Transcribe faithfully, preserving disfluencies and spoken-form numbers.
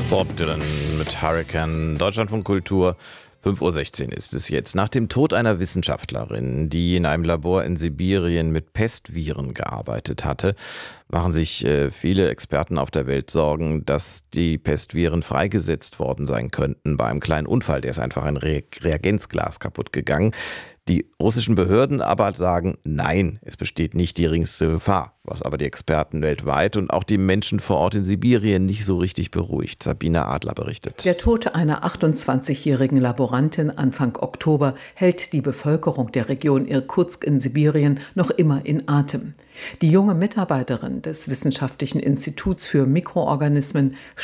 Bob Dylan mit Hurricane, Deutschlandfunk Kultur. fünf Uhr sechzehn ist es jetzt. Nach dem Tod einer Wissenschaftlerin, die in einem Labor in Sibirien mit Pestviren gearbeitet hatte, machen sich äh, viele Experten auf der Welt Sorgen, dass die Pestviren freigesetzt worden sein könnten bei einem kleinen Unfall. Der ist einfach ein Re- Reagenzglas kaputt gegangen. Die russischen Behörden aber sagen, nein, es besteht nicht die geringste Gefahr, was aber die Experten weltweit und auch die Menschen vor Ort in Sibirien nicht so richtig beruhigt. Sabina Adler berichtet. Der Tod einer achtundzwanzigjährigen Laborantin Anfang Oktober hält die Bevölkerung der Region Irkutsk in Sibirien noch immer in Atem. Die junge Mitarbeiterin des Wissenschaftlichen Instituts für Mikroorganismen